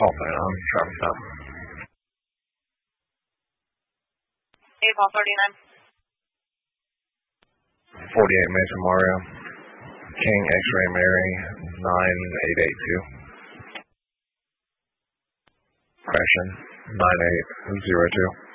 Call sign on, traffic stop. 48 Mesa Mario, King X-Ray Mary, 9882. Correction, 9802.